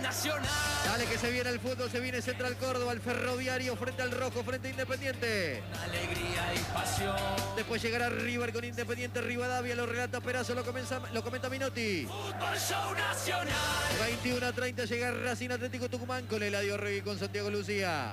nacional. Dale que se viene el fútbol, se viene Central Córdoba, el Ferroviario frente al Rojo, frente a Independiente. Alegría y pasión. Después llegará River con Independiente Rivadavia, lo relata Perazo, lo comenta Minotti. Fútbol Show Nacional. 21:30 llega Racing Atlético Tucumán con Eladio Regui con Santiago Lucía.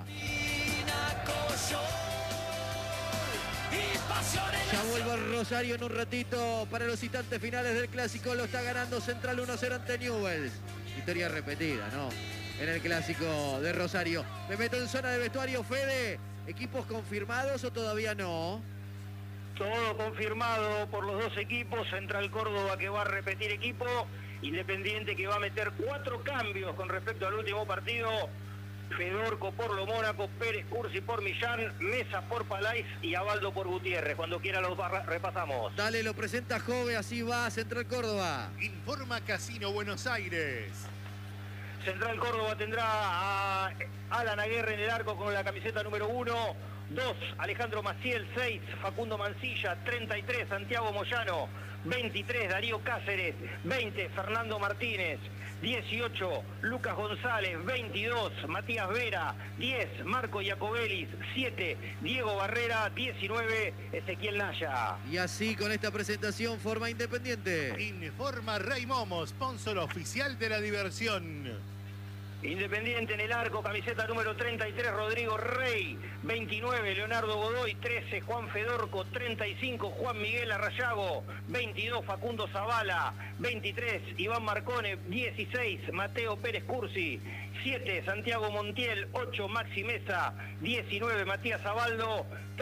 Ya vuelvo a Rosario en un ratito para los instantes finales del Clásico. Lo está ganando Central 1-0 ante Newell's. Historia repetida, ¿no? En el Clásico de Rosario. Me meto en zona de vestuario, Fede. ¿Equipos confirmados o todavía no? Todo confirmado por los dos equipos. Central Córdoba que va a repetir equipo. Independiente que va a meter 4 cambios con respecto al último partido. Fedorco por Lo Mónaco, Pérez Cursi por Millán, Mesa por Palais y Abaldo por Gutiérrez. Cuando quiera los repasamos. Dale, lo presenta Jove, así va Central Córdoba. Informa Casino Buenos Aires. Central Córdoba tendrá a Alan Aguirre en el arco con la camiseta número 1. 2, Alejandro Maciel. 6, Facundo Mancilla. 33, Santiago Moyano. 23, Darío Cáceres. 20, Fernando Martínez. 18, Lucas González. 22, Matías Vera. 10, Marco Iacobelis. 7, Diego Barrera. 19, Ezequiel Naya. Y así con esta presentación forma Independiente. Informa Rey Momo, sponsor oficial de la diversión. Independiente en el arco, camiseta número 33, Rodrigo Rey. 29, Leonardo Godoy. 13, Juan Fedorco. 35, Juan Miguel Arrayago. 22, Facundo Zavala. 23, Iván Marcone. 16, Mateo Pérez Cursi. 7, Santiago Montiel. 8, Maxi Mesa. 19, Matías Abaldo.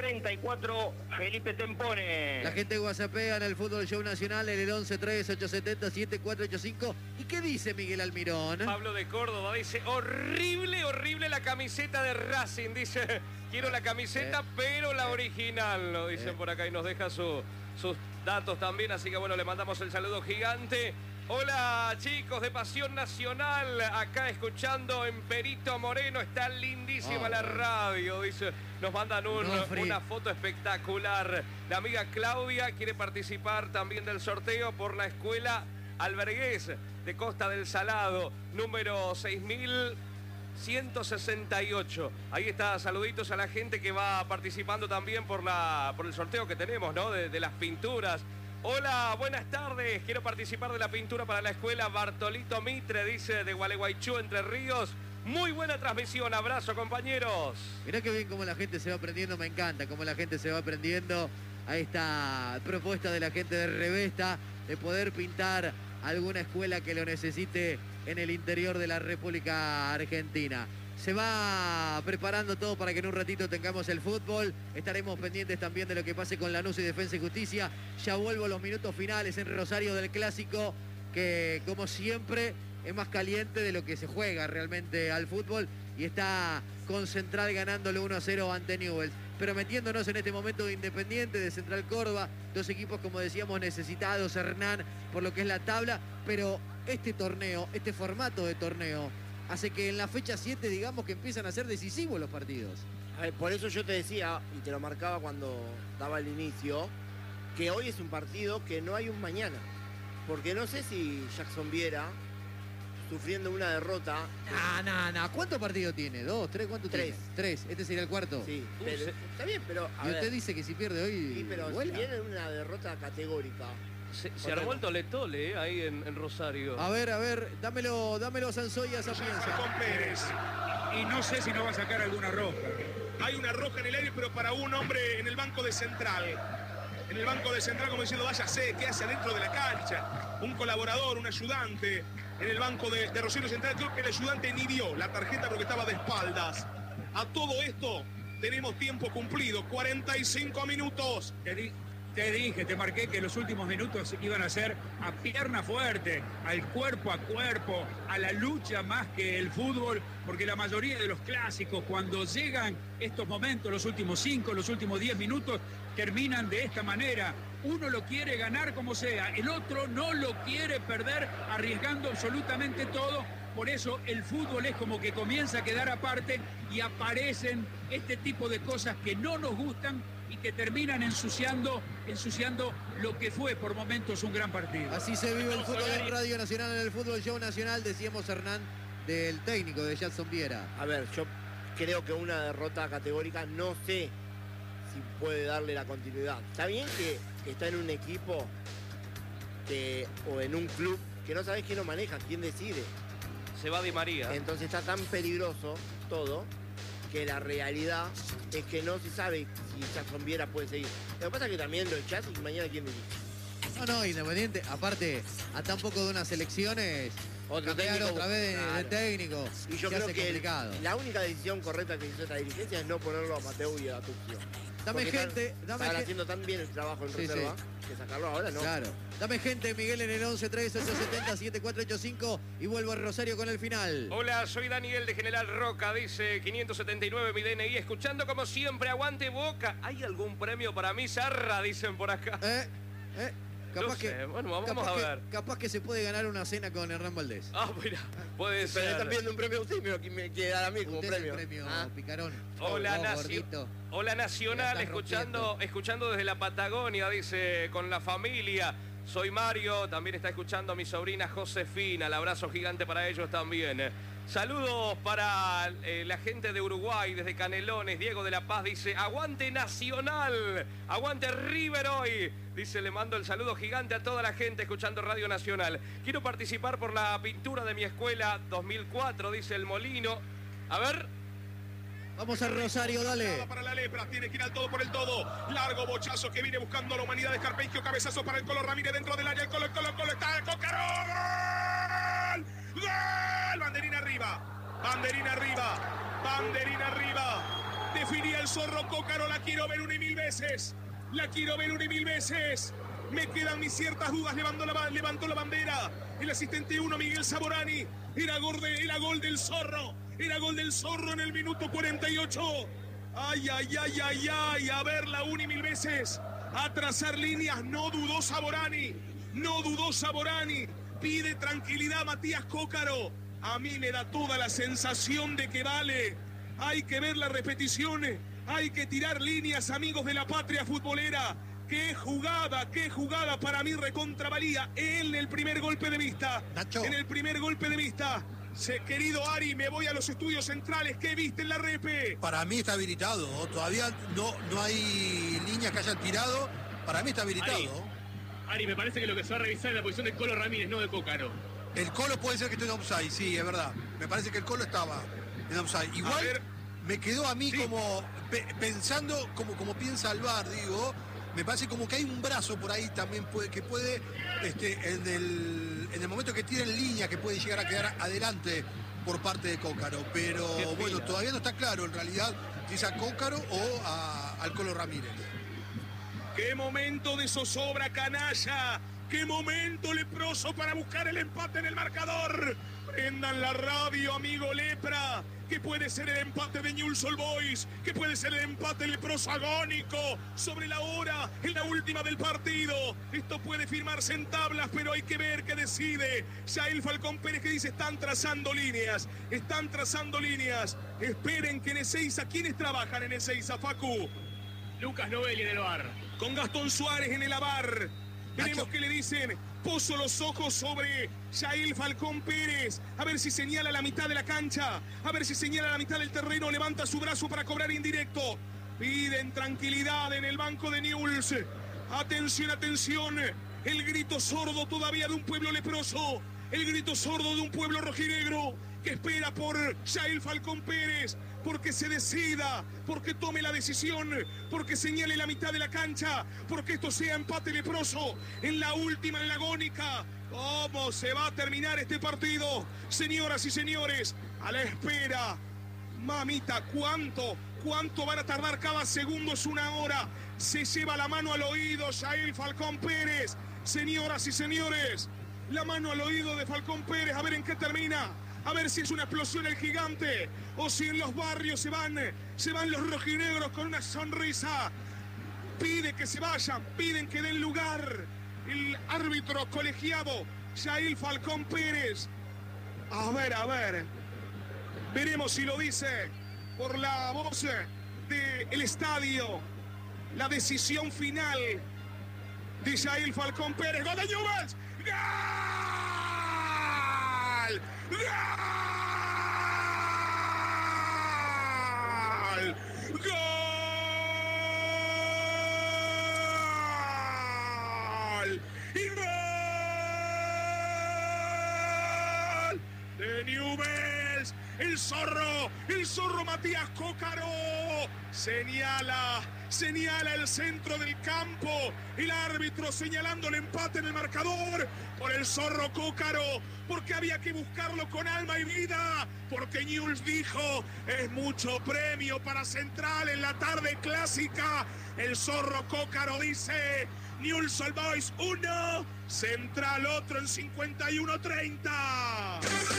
34, Felipe Tempone. La gente whatsappea en el Fútbol Show Nacional en el 11-3-870-7485. ¿Y qué dice Miguel Almirón? Pablo de Córdoba dice, horrible la camiseta de Racing. Dice, quiero la camiseta, pero la original. Lo dicen por acá y nos deja sus datos también. Así que bueno, le mandamos el saludo gigante. Hola chicos de Pasión Nacional, acá escuchando en Perito Moreno, está lindísima la radio, dice, nos mandan una foto espectacular. La amiga Claudia quiere participar también del sorteo por la escuela Albergués de Costa del Salado, número 6168. Ahí está, saluditos a la gente que va participando también por el sorteo que tenemos, ¿no? De las pinturas. Hola, buenas tardes. Quiero participar de la pintura para la escuela Bartolito Mitre, dice, de Gualeguaychú, Entre Ríos. Muy buena transmisión. Abrazo, compañeros. Mirá qué bien cómo la gente se va aprendiendo. Me encanta cómo la gente se va aprendiendo a esta propuesta de la gente de Revesta de poder pintar alguna escuela que lo necesite en el interior de la República Argentina. Se va preparando todo para que en un ratito tengamos el fútbol. Estaremos pendientes también de lo que pase con Lanús y Defensa y Justicia. Ya vuelvo a los minutos finales en Rosario del Clásico, que como siempre es más caliente de lo que se juega realmente al fútbol. Y está con Central ganándole 1-0 ante Newell's. Pero metiéndonos en este momento de Independiente, de Central Córdoba. Dos equipos, como decíamos, necesitados, Hernán, por lo que es la tabla. Pero este torneo, este formato de torneo, hace que en la fecha 7, digamos, que empiezan a ser decisivos los partidos. Por eso yo te decía, y te lo marcaba cuando daba el inicio, que hoy es un partido que no hay un mañana. Porque no sé si Jackson Viera, sufriendo una derrota... No. ¿Cuántos partidos tiene? ¿2, 3? ¿Cuánto tiene? 3. ¿Este sería el cuarto? Sí, pero, está bien, pero... Y usted dice que si pierde hoy... Sí, pero ¿vuela? si viene una derrota categórica... Se armó el tole-tole ahí en Rosario. A ver, dámelo Sansoy a Sapienza. Con Pérez. Y no sé si no va a sacar alguna roja. Hay una roja en el aire, pero para un hombre en el banco de Central. En el banco de Central, como diciendo, váyase, ¿qué hace adentro de la cancha? Un colaborador, un ayudante. En el banco de Rosario Central, creo que el ayudante ni vio la tarjeta porque estaba de espaldas. A todo esto tenemos tiempo cumplido, 45 minutos. Te dije, te marqué que los últimos minutos iban a ser a pierna fuerte, al cuerpo a cuerpo, a la lucha más que el fútbol, porque la mayoría de los clásicos, cuando llegan estos momentos, los últimos 5, los últimos 10 minutos, terminan de esta manera. Uno lo quiere ganar como sea, el otro no lo quiere perder, arriesgando absolutamente todo. Por eso el fútbol es como que comienza a quedar aparte y aparecen este tipo de cosas que no nos gustan y que terminan ensuciando lo que fue por momentos un gran partido. Así se vive el fútbol en Radio Nacional, en el Fútbol Show Nacional. Decíamos, Hernán, del técnico de Jackson Viera. A ver, yo creo que una derrota categórica no sé si puede darle la continuidad. Está bien que está en un equipo o en un club que no sabes quién lo maneja, quién decide. Se va Di María. Entonces está tan peligroso todo que la realidad es que no se sabe si Jackson Viera puede seguir. Lo que pasa es que también lo echás y mañana quién dirige. No, Independiente, aparte, a tan poco de unas elecciones, Otro cambiar técnico, otra vez de claro. técnico, Y yo se creo hace que complicado. la única decisión correcta que hizo esta dirigencia es no ponerlo a Mateu y a Tuccio. Dame Porque gente, están haciendo tan bien el trabajo en Sí, reserva que sacarlo ahora no. Claro. Dame gente, Miguel en el 11-3-870-7485 y vuelvo a Rosario con el final. Hola, soy Daniel de General Roca, dice 579 mi DNI, escuchando como siempre, aguante Boca. ¿Hay algún premio para mí, Zarra? Dicen por acá. Capaz No sé, que, bueno, vamos capaz a que- ver. Capaz que se puede ganar una cena con Hernán Valdés. Ah, mira, puede Pero ser. están pidiendo un premio a usted y me quiere dar a mí como Usted es el premio. premio Picarón. Hola, Vos, Nacio- gordito. Hola Nacional, La estás escuchando desde la Patagonia, dice, con la familia. Soy Mario, también está escuchando a mi sobrina Josefina, el abrazo gigante para ellos también. Saludos para la gente de Uruguay, desde Canelones. Diego de la Paz dice, aguante Nacional, aguante River hoy. Dice, le mando el saludo gigante a toda la gente escuchando Radio Nacional. Quiero participar por la pintura de mi escuela 2004, dice el Molino. A ver. Vamos a Rosario, dale. Para la lepra, tiene que ir al todo por el todo. Largo bochazo que viene buscando la humanidad de Carpeggio. Cabezazo para el Colo Ramírez dentro del área. El Colo está el Cócaro. ¡Gol! ¡Gol! Banderina arriba. Banderina arriba. Banderina arriba. Definía el zorro Cócaro. La quiero ver una y mil veces. La quiero ver una y mil veces. Me quedan mis ciertas dudas. Levantó la bandera. El asistente 1, Miguel Saborani. Era gol del zorro. Era gol del zorro en el minuto 48. Ay, ay, ay, ay, ay. A verla una y mil veces. A trazar líneas. No dudó Saborani. No dudó Saborani. Pide tranquilidad Matías Cócaro. A mí me da toda la sensación de que vale. Hay que ver las repeticiones. Hay que tirar líneas, amigos de la patria futbolera. Qué jugada para mí recontravalía en el primer golpe de vista. Nacho. En el primer golpe de vista. Querido Ari, me voy a los estudios centrales. ¿Qué viste en la repe? Para mí está habilitado. Todavía no hay líneas que hayan tirado. Para mí está habilitado. Ari, me parece que lo que se va a revisar es la posición de Colo Ramírez, no de Cócaro. El Colo puede ser que esté en offside, sí, es verdad. Me parece que el Colo estaba en offside. Igual me quedó a mí como pensando como piensa el VAR, digo. Me parece como que hay un brazo por ahí también que puede en el momento que tira en línea, que puede llegar a quedar adelante por parte de Cócaro. Pero bueno, todavía no está claro en realidad si es a Cócaro o al Colo Ramírez. ¡Qué momento de zozobra, canalla! ¡Qué momento leproso para buscar el empate en el marcador! Prendan la radio, amigo Lepra, que puede ser el empate de Newell's Old Boys, que puede ser el empate leproso agónico sobre la hora, en la última del partido. Esto puede firmarse en tablas, pero hay que ver qué decide. Yael Falcón Pérez que dice, están trazando líneas. Esperen que en Ezeiza, ¿quiénes trabajan en Ezeiza, Facu? Lucas Novelli en el VAR. Con Gastón Suárez en el AVAR. Veremos qué le dicen. Poso los ojos sobre Yael Falcón Pérez. A ver si señala la mitad de la cancha. A ver si señala la mitad del terreno. Levanta su brazo para cobrar indirecto. Piden tranquilidad en el banco de Newell's. Atención, atención. El grito sordo todavía de un pueblo leproso. El grito sordo de un pueblo rojinegro que espera por Yael Falcón Pérez, porque se decida, porque tome la decisión, porque señale la mitad de la cancha, porque esto sea empate leproso en la última, en la agónica. ¿Cómo se va a terminar este partido? Señoras y señores, a la espera. Mamita, ¿cuánto van a tardar? Cada segundo es una hora. Se lleva la mano al oído Yael Falcón Pérez. Señoras y señores, la mano al oído de Falcón Pérez, a ver en qué termina. A ver si es una explosión el gigante o si en los barrios se van los rojinegros con una sonrisa. Pide que se vayan, piden que den lugar. El árbitro colegiado, Yael Falcón Pérez. A ver. Veremos si lo dice por la voz del estadio. La decisión final de Yael Falcón Pérez. ¡Gol de Newell's! ¡Gol! ¡Gol! de Newell's. El zorro Matías Cócaro. Señala el centro del campo. El árbitro señalando el empate en el marcador por el zorro Cócaro. Porque había que buscarlo con alma y vida. Porque Newell's dijo, es mucho premio para Central en la tarde clásica. El zorro Cócaro dice, Newell's Old Boys 1, Central otro en 51-30.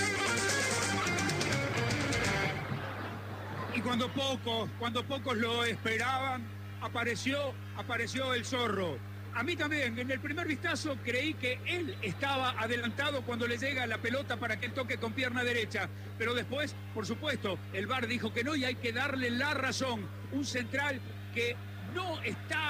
Y cuando pocos lo esperaban, apareció el zorro. A mí también, en el primer vistazo creí que él estaba adelantado cuando le llega la pelota para que él toque con pierna derecha. Pero después, por supuesto, el VAR dijo que no y hay que darle la razón. Un Central que no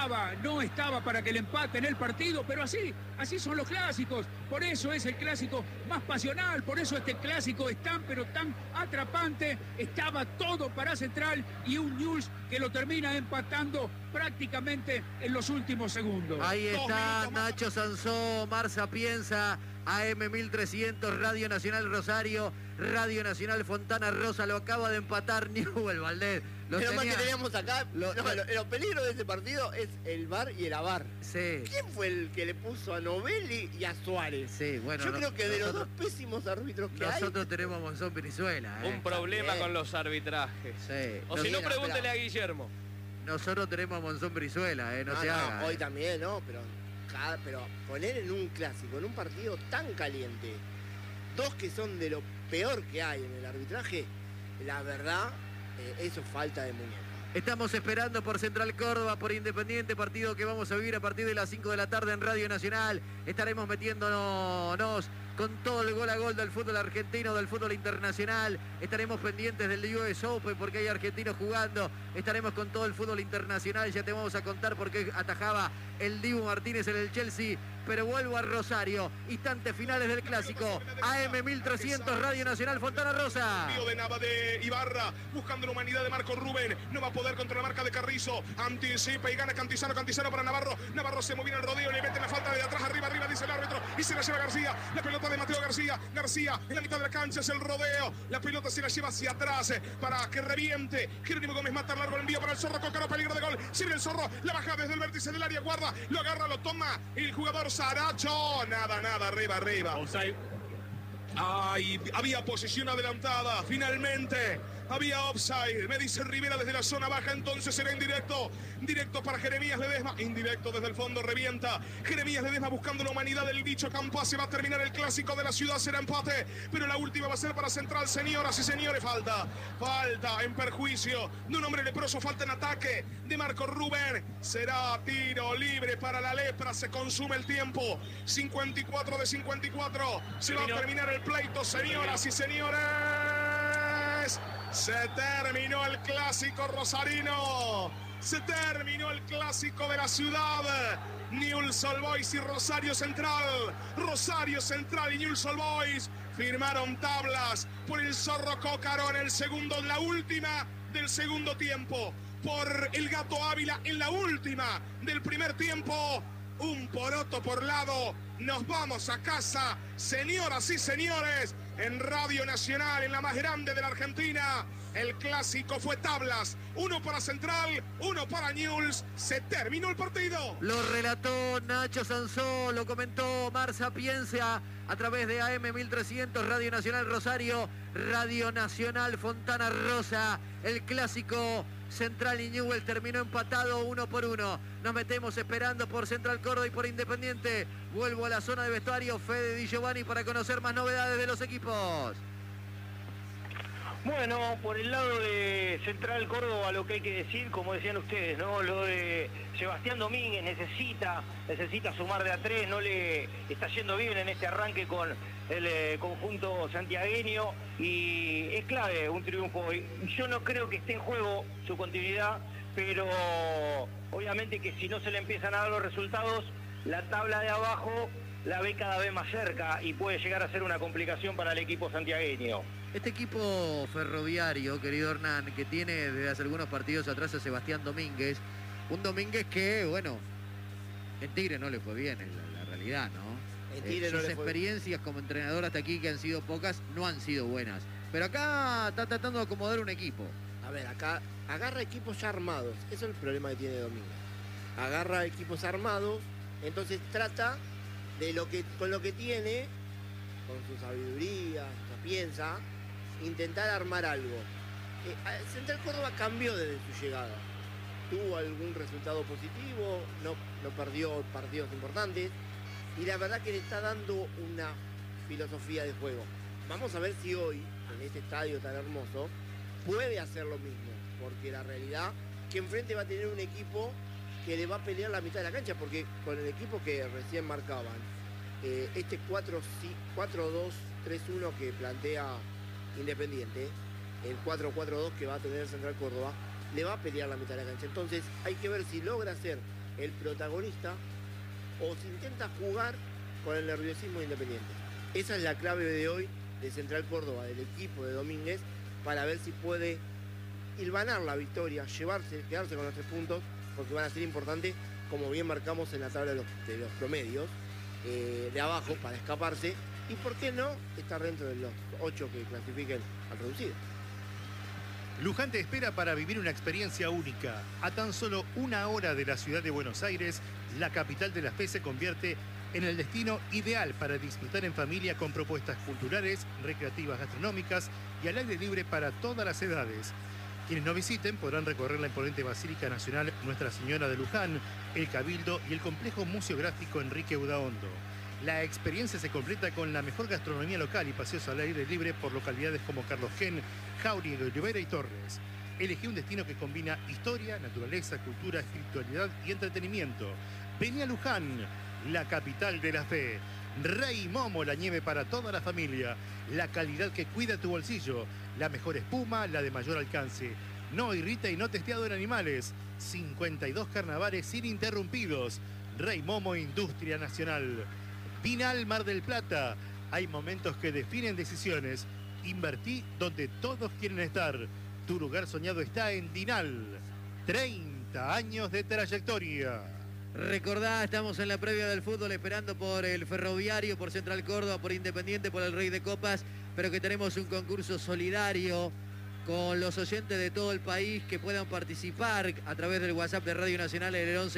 estaba para que el empate en el partido, pero así son los clásicos. Por eso es el clásico más pasional, por eso este clásico es tan atrapante. Estaba todo para Central y un Newell's que lo termina empatando prácticamente en los últimos segundos. Ahí está Nacho Sansó, Mar Sapienza, AM 1300, Radio Nacional Rosario, Radio Nacional Fontana Rosa, lo acaba de empatar Newell's, Valdés. Pero más que teníamos acá, los peligros de ese partido es el VAR y el AVAR. Sí. ¿Quién fue el que le puso a Novelli y a Suárez? Sí, bueno. Yo creo que de los dos pésimos árbitros que hay... Nosotros tenemos Monzón Brizuela. Un problema con los arbitrajes. Sí. O si no, pregúntele a Guillermo. Nosotros tenemos Monzón Brizuela, no se haga. Hoy también, ¿no? Pero poner en un clásico, en un partido tan caliente, dos que son de lo peor que hay en el arbitraje, la verdad, eso es falta de muñeca. Estamos esperando por Central Córdoba, por Independiente, partido que vamos a vivir a partir de las 5 de la tarde en Radio Nacional. Estaremos metiéndonos con todo el gol a gol del fútbol argentino, del fútbol internacional. Estaremos pendientes del US Open porque hay argentinos jugando. Estaremos con todo el fútbol internacional. Ya te vamos a contar por qué atajaba el Dibu Martínez en el Chelsea. Pero vuelvo a Rosario. Instantes finales del clásico. AM 1300, Radio Nacional Fontana Rosa. De Nava de Ibarra, buscando la humanidad de Marco Rubén. No va a poder contra la marca de Carrizo. Anticipa y gana Cantizano para Navarro. Navarro se movió en el rodeo, le mete la falta de atrás, arriba, dice el árbitro. Y se la lleva García. La pelota de Mateo García. García en la mitad de la cancha es el rodeo. La pelota se la lleva hacia atrás para que reviente. Jerónimo Gómez mata largo el envío para el zorro Cócaro, peligro de gol. Sirve el zorro, la baja desde el vértice del área, guarda, lo agarra, lo toma el jugador Saracho. Nada, arriba. Ay, había posición adelantada, finalmente. Había offside, me dice Rivera desde la zona baja, entonces será indirecto. Directo para Jeremías Ledesma, indirecto desde el fondo, revienta. Jeremías Ledesma buscando la humanidad del dicho campo. Se va a terminar el clásico de la ciudad, será empate. Pero la última va a ser para Central, señoras y señores. Falta en perjuicio de un hombre leproso, falta en ataque de Marco Rubén. Será tiro libre para la lepra, se consume el tiempo. 54 de 54, se va a terminar el pleito, señoras y señores. Se terminó el clásico rosarino. Se terminó el clásico de la ciudad. Newell's Old Boys y Rosario Central. Rosario Central y Newell's Old Boys firmaron tablas por el zorro Cócaro en el segundo, la última del segundo tiempo. Por el Gato Ávila en la última del primer tiempo. Un poroto por lado. Nos vamos a casa, señoras y señores. En Radio Nacional, en la más grande de la Argentina, el clásico fue tablas. Uno para Central, uno para Newell's. Se terminó el partido. Lo relató Nacho Sansó, lo comentó Mar Sapienza a través de AM 1300, Radio Nacional Rosario, Radio Nacional Fontana Rosa. El clásico Central y Newell's terminó empatado 1-1. Nos metemos esperando por Central Córdoba y por Independiente. Vuelvo a la zona de vestuario, Fede Di Giovanni, para conocer más novedades de los equipos. Bueno, por el lado de Central Córdoba, lo que hay que decir, como decían ustedes, ¿no? Lo de Sebastián Domínguez necesita sumar de a 3, no le está yendo bien en este arranque con el conjunto santiagueño y es clave un triunfo. Yo no creo que esté en juego su continuidad, pero obviamente que si no se le empiezan a dar los resultados, la tabla de abajo la ve cada vez más cerca y puede llegar a ser una complicación para el equipo santiagueño. Este equipo ferroviario, querido Hernán, que tiene desde hace algunos partidos atrás a Sebastián Domínguez, un Domínguez que, bueno, en Tigre no le fue bien, es la realidad, ¿no? En Tigre no sus le fue. experiencias como entrenador hasta aquí, que han sido pocas, no han sido buenas. Pero acá está tratando de acomodar un equipo. A ver, acá agarra equipos ya armados. Eso es el problema que tiene Domínguez. Agarra equipos armados, entonces trata de con lo que tiene, con su sabiduría, sapienza, intentar armar algo. Central Córdoba cambió desde su llegada. Tuvo algún resultado positivo, no perdió partidos importantes y la verdad que le está dando una filosofía de juego. Vamos a ver si hoy, en este estadio tan hermoso, puede hacer lo mismo, porque la realidad que enfrente va a tener un equipo que le va a pelear la mitad de la cancha, porque con el equipo que recién marcaban, este 4-2-3-1 que plantea Independiente, el 4-4-2 que va a tener Central Córdoba, le va a pelear la mitad de la cancha. Entonces hay que ver si logra ser el protagonista o si intenta jugar con el nerviosismo de Independiente. Esa es la clave de hoy de Central Córdoba, del equipo de Domínguez, para ver si puede hilvanar la victoria, quedarse con los 3 puntos, porque van a ser importantes, como bien marcamos en la tabla de los promedios, de abajo, para escaparse, y por qué no estar dentro de los 8 que clasifiquen al reducido. Luján te espera para vivir una experiencia única. A tan solo 1 hora de la ciudad de Buenos Aires, la capital de la fe se convierte en el destino ideal para disfrutar en familia con propuestas culturales, recreativas, gastronómicas y al aire libre para todas las edades. Quienes no visiten podrán recorrer la imponente Basílica Nacional Nuestra Señora de Luján, el Cabildo y el complejo museográfico Enrique Udaondo. La experiencia se completa con la mejor gastronomía local y paseos al aire libre por localidades como Carlos Gen, Jáuregui, Rivera y Torres. Elegí un destino que combina historia, naturaleza, cultura, espiritualidad y entretenimiento. Vení a Luján, la capital de la fe. Rey Momo, la nieve para toda la familia. La calidad que cuida tu bolsillo. La mejor espuma, la de mayor alcance. No irrita y no testeado en animales. 52 carnavales ininterrumpidos. Rey Momo, Industria Nacional. Vinal Mar del Plata. Hay momentos que definen decisiones. Invertí donde todos quieren estar. Tu lugar soñado está en Dinal. 30 años de trayectoria. Recordá, estamos en la previa del fútbol esperando por el Ferroviario, por Central Córdoba, por Independiente, por el Rey de Copas, pero que tenemos un concurso solidario con los oyentes de todo el país que puedan participar a través del WhatsApp de Radio Nacional en el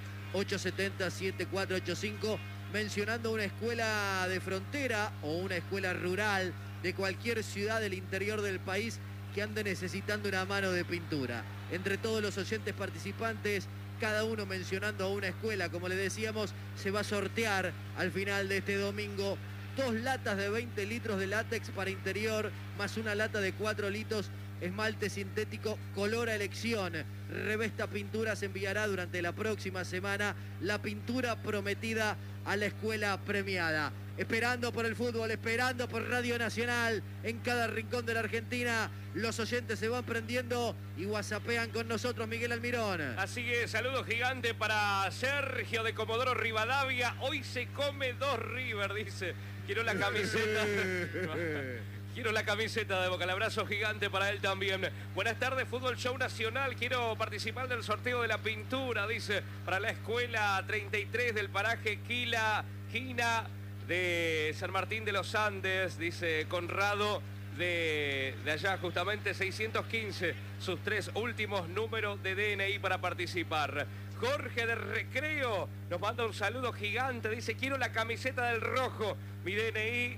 1138707485, mencionando una escuela de frontera o una escuela rural de cualquier ciudad del interior del país que ande necesitando una mano de pintura. Entre todos los oyentes participantes, cada uno mencionando a una escuela, como le decíamos, se va a sortear al final de este domingo 2 latas de 20 litros de látex para interior, más una lata de 4 litros esmalte sintético color a elección. Revesta Pinturas enviará durante la próxima semana la pintura prometida a la escuela premiada. Esperando por el fútbol, esperando por Radio Nacional en cada rincón de la Argentina. Los oyentes se van prendiendo y whatsappean con nosotros, Miguel Almirón. Así que saludo gigante para Sergio de Comodoro Rivadavia. Hoy se come 2 River, dice. Quiero la camiseta. Quiero la camiseta de Boca. El abrazo gigante para él también. Buenas tardes, Fútbol Show Nacional. Quiero participar del sorteo de la pintura, dice, para la escuela 33 del paraje Quina de San Martín de los Andes, dice Conrado de allá justamente 615, sus 3 últimos números de DNI para participar. Jorge de Recreo nos manda un saludo gigante, dice quiero la camiseta del rojo, mi DNI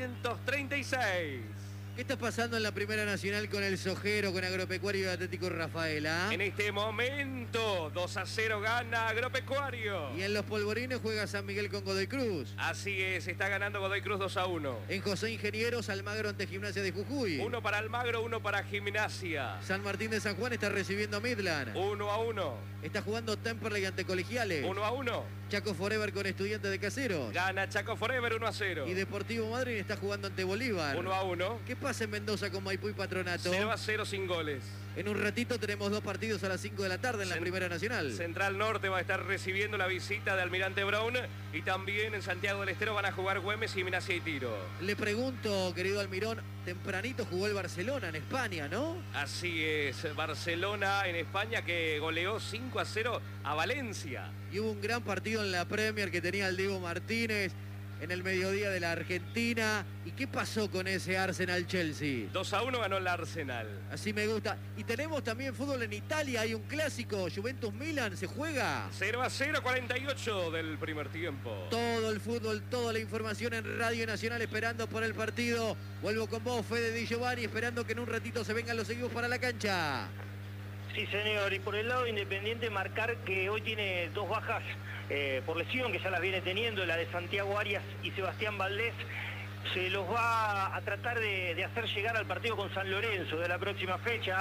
336. ¿Qué está pasando en la Primera Nacional con el Sojero, con Agropecuario y Atlético Rafaela? En este momento 2-0 gana Agropecuario. Y en los polvorines juega San Miguel con Godoy Cruz. Así es, está ganando Godoy Cruz 2-1. En José Ingenieros, Almagro ante Gimnasia de Jujuy. 1 para Almagro, 1 para Gimnasia. San Martín de San Juan está recibiendo a Midland. 1-1. Está jugando Temperley ante Colegiales. 1-1. Chaco Forever con Estudiantes de Caseros. Gana Chaco Forever 1-0. Y Deportivo Madryn está jugando ante Bolívar. 1-1. ¿Qué pasa en Mendoza con Maipú y Patronato? 0-0 sin goles. En un ratito tenemos 2 partidos a las 5 de la tarde en la Primera Nacional. Central Norte va a estar recibiendo la visita de Almirante Brown y también en Santiago del Estero van a jugar Güemes, Gimnasia y Tiro. Le pregunto, querido Almirón, tempranito jugó el Barcelona en España, ¿no? Así es, Barcelona en España que goleó 5-0 a Valencia. Y hubo un gran partido en la Premier que tenía el Diego Martínez, en el mediodía de la Argentina. ¿Y qué pasó con ese Arsenal-Chelsea? 2-1 ganó el Arsenal. Así me gusta. Y tenemos también fútbol en Italia. Hay un clásico, Juventus-Milan, ¿se juega? 0-0, 48 del primer tiempo. Todo el fútbol, toda la información en Radio Nacional, esperando por el partido. Vuelvo con vos, Fede Di Giovanni, esperando que en un ratito se vengan los equipos para la cancha. Sí, señor. Y por el lado Independiente, marcar que hoy tiene 2 bajas por lesión, que ya las viene teniendo, la de Santiago Arias y Sebastián Valdés. Se los va a tratar de hacer llegar al partido con San Lorenzo de la próxima fecha.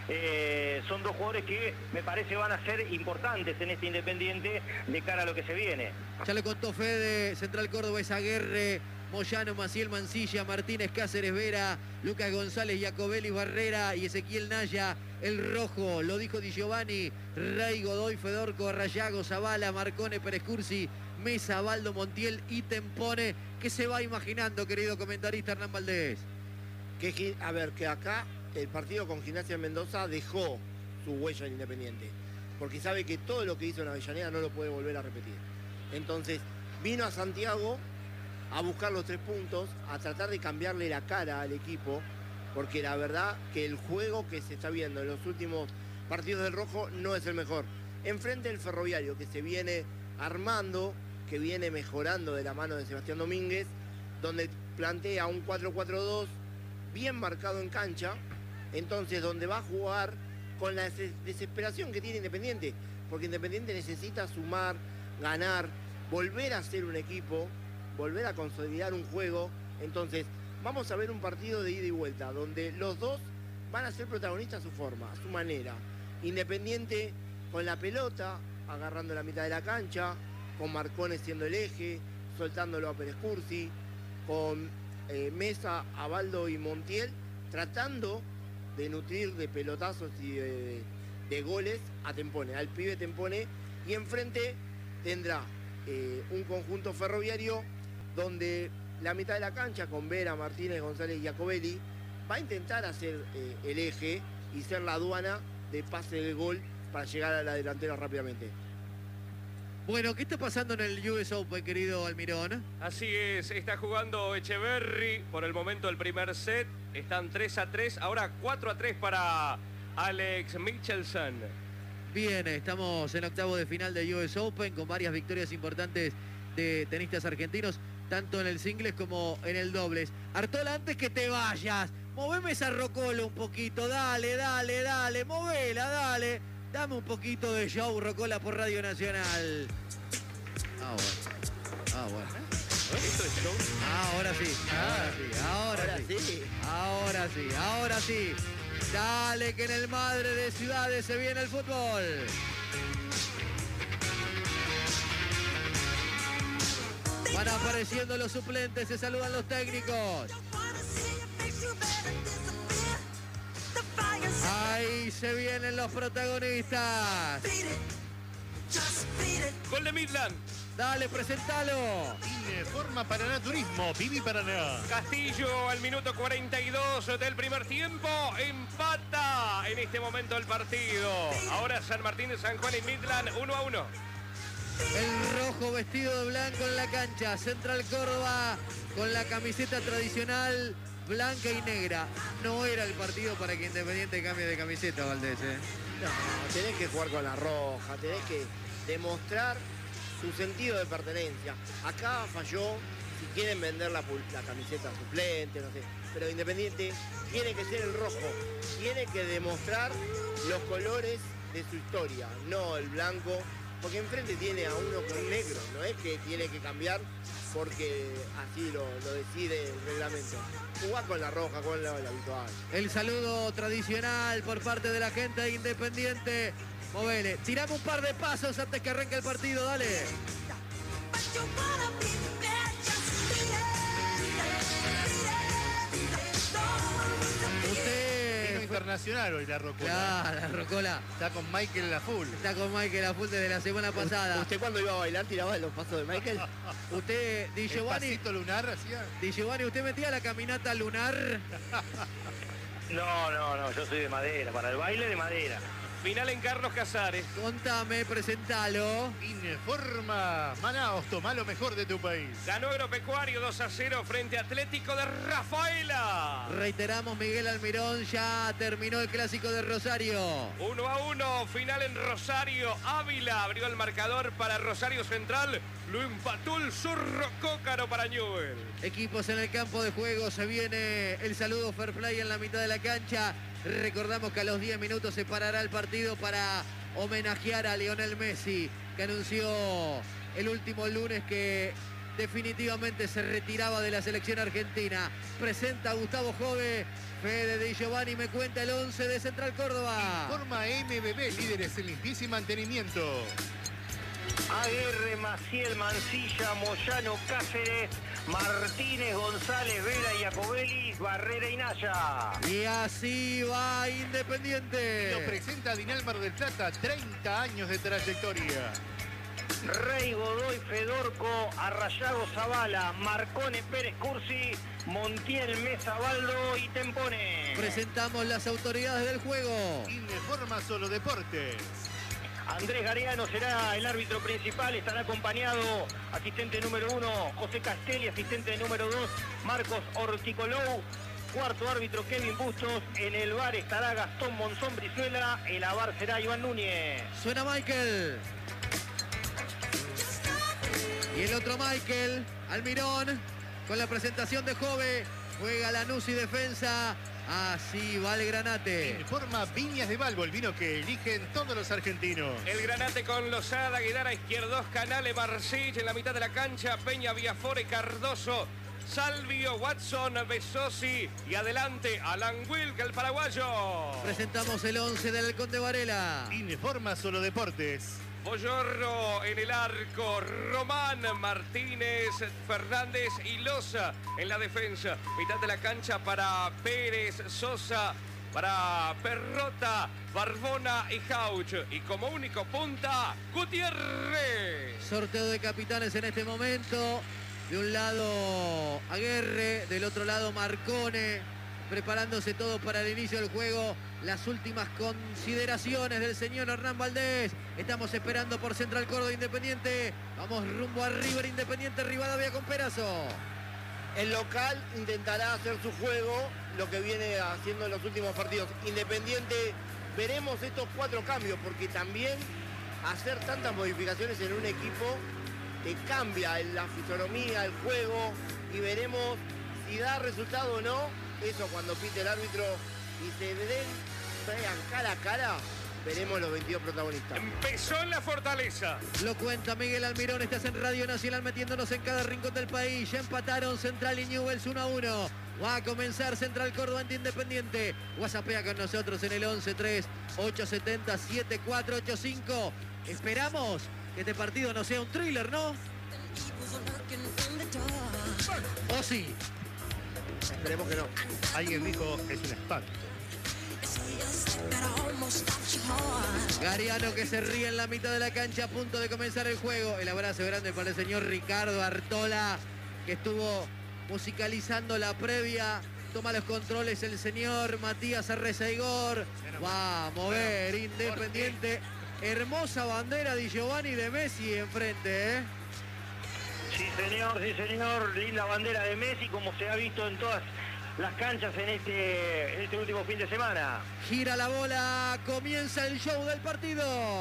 Son 2 jugadores que me parece van a ser importantes en este Independiente de cara a lo que se viene. Ya le contó Fede, Central Córdoba es Aguerre, Moyano, Maciel Mancilla, Martínez, Cáceres Vera, Lucas González, Jacobelli, Barrera y Ezequiel Naya, el rojo, lo dijo Di Giovanni, Rey, Godoy, Fedorco, Rayago, Zavala, Marcone, Pérez Cursi, Mesa, Baldo, Montiel y Tempone. ¿Qué se va imaginando, querido comentarista Hernán Valdés? A ver, que acá el partido con Gimnasia Mendoza dejó su huella en Independiente, porque sabe que todo lo que hizo en Avellaneda no lo puede volver a repetir. Entonces, vino a Santiago a buscar los 3 puntos, a tratar de cambiarle la cara al equipo, porque la verdad que el juego que se está viendo en los últimos partidos del Rojo no es el mejor. Enfrente el Ferroviario, que se viene armando, que viene mejorando de la mano de Sebastián Domínguez, donde plantea un 4-4-2 bien marcado en cancha, entonces donde va a jugar con la desesperación que tiene Independiente, porque Independiente necesita sumar, ganar, volver a ser un equipo, volver a consolidar un juego. Entonces vamos a ver un partido de ida y vuelta, donde los dos van a ser protagonistas a su forma, a su manera. Independiente con la pelota, agarrando la mitad de la cancha, con Marcone siendo el eje, soltándolo a Pérez Cursi, con Mesa, Abaldo y Montiel, tratando de nutrir de pelotazos y de goles a Tempone, al pibe Tempone, y enfrente tendrá un conjunto ferroviario donde la mitad de la cancha, con Vera, Martínez, González y Jacobelli, va a intentar hacer el eje y ser la aduana de pase del gol para llegar a la delantera rápidamente. Bueno, ¿qué está pasando en el US Open, querido Almirón? Así es, está jugando Echeverry por el momento el primer set. Están 3-3, ahora 4-3 para Alex Michelson. Bien, estamos en octavo de final de US Open con varias victorias importantes de tenistas argentinos, tanto en el singles como en el dobles. Artola, antes que te vayas, moveme esa rocola un poquito, dale, movela, dale. Dame un poquito de show, rocola, por Radio Nacional. Bueno. ¿Esto es show? Ahora sí. Dale, que en el Madre de Ciudades se viene el fútbol. Van apareciendo los suplentes, se saludan los técnicos. Ahí se vienen los protagonistas. Gol de Midland. Dale, presentalo. Forma Paraná Turismo, Vivi Paraná. Castillo al minuto 42 del primer tiempo. Empata en este momento el partido. Ahora San Martín de San Juan y Midland 1-1. El rojo vestido de blanco en la cancha. Central Córdoba con la camiseta tradicional blanca y negra. No era el partido para que Independiente cambie de camiseta, Valdés. No, tenés que jugar con la roja, tenés que demostrar su sentido de pertenencia. Acá falló, si quieren vender la camiseta suplente, no sé. Pero Independiente tiene que ser el rojo, tiene que demostrar los colores de su historia, no el blanco, porque enfrente tiene a uno con negro, no es que tiene que cambiar porque así lo decide el reglamento. Jugá con la roja, con la habitual. El saludo tradicional por parte de la gente de Independiente. Movele, tiramos un par de pasos antes que arranque el partido, dale. Usted... internacional hoy la rocola. Claro, la rocola. Está con Michael La Full. Está con Michael La Full desde la semana pasada. ¿Usted cuando iba a bailar tiraba los pasos de Michael? Usted, Di Giovanni... ¿El pasito lunar hacía? Di Giovanni, ¿usted metía la caminata lunar? No, yo soy de madera, para el baile de madera. Final en Carlos Casares. Contame, presentalo. Informa Manaos, toma lo mejor de tu país. Ganó Agropecuario 2-0 frente a Atlético de Rafaela. Reiteramos, Miguel Almirón, ya terminó el clásico de Rosario. 1-1, final en Rosario. Ávila abrió el marcador para Rosario Central. Lo empató el Zorro Cócaro para Newell. Equipos en el campo de juego, se viene el saludo fair play en la mitad de la cancha. Recordamos que a los 10 minutos se parará el partido para homenajear a Lionel Messi, que anunció el último lunes que definitivamente se retiraba de la selección argentina. Presenta a Gustavo Jove. Fede Di Giovanni me cuenta el 11 de Central Córdoba. Informa MBB, líderes en limpieza y mantenimiento. Aguirre, Maciel, Mancilla, Moyano, Cáceres, Martínez, González, Vera, Iacobelli, Barrera y Naya. Y así va Independiente. Lo presenta Dinalmar del Plata, 30 años de trayectoria. Rey, Godoy, Fedorco, Arrayago, Zavala, Marcone, Pérez, Cursi, Montiel, Mesa, Baldo y Tempone. Presentamos las autoridades del juego. Informa Solo Deportes. Andrés Gariano será el árbitro principal, estará acompañado asistente número 1 José Castelli, asistente número 2 Marcos Orticolou, cuarto árbitro Kevin Bustos, en el VAR estará Gastón Monzón Brizuela, el AVAR será Iván Núñez. Suena Michael. Y el otro Michael, Almirón, con la presentación de Jove, juega Lanús y defensa. Así va el Granate. Informa Viñas de Balbo, el vino que eligen todos los argentinos. El Granate con Lozada, Guidara, Izquierdos, Canales, Marcich en la mitad de la cancha, Peña, Villafore, Cardoso, Salvio, Watson, Besosi y adelante Alan Wilk, el paraguayo. Presentamos el 11 del Halcón de Varela. Informa Solo Deportes. Boyorro en el arco, Román, Martínez, Fernández y Loza en la defensa. Mitad de la cancha para Pérez, Sosa, para Perrota, Barbona y Jauch. Y como único punta, Gutiérrez. Sorteo de capitanes en este momento. De un lado Aguirre, del otro lado Marcone. Preparándose todo para el inicio del juego. Las últimas consideraciones del señor Hernán Valdés. Estamos esperando por Central Córdoba Independiente. Vamos rumbo a River Independiente, Rivadavia con Perazo. El local intentará hacer su juego, lo que viene haciendo en los últimos partidos. Independiente, veremos estos 4 cambios, porque también hacer tantas modificaciones en un equipo te cambia la fisonomía, el juego, y veremos si da resultado o no. Eso cuando pite el árbitro y se vean cara a cara, veremos los 22 protagonistas. Empezó en la Fortaleza. Lo cuenta Miguel Almirón, estás en Radio Nacional metiéndonos en cada rincón del país. Ya empataron Central y Newell's 1-1. Va a comenzar Central Córdoba ante Independiente. WhatsAppea con nosotros en el 11-3-870-7485. Esperamos que este partido no sea un thriller, ¿no? ¿O sí? Esperemos que no. Alguien dijo, es un espanto. Gariano que se ríe en la mitad de la cancha a punto de comenzar el juego. El abrazo grande para el señor Ricardo Artola, que estuvo musicalizando la previa. Toma los controles el señor Matías Arrezaigor. Va a mover Independiente. Hermosa bandera Di Giovanni de Messi enfrente, ¿eh? Sí señor, linda bandera de Messi, como se ha visto en todas las canchas en este último fin de semana. Gira la bola, comienza el show del partido.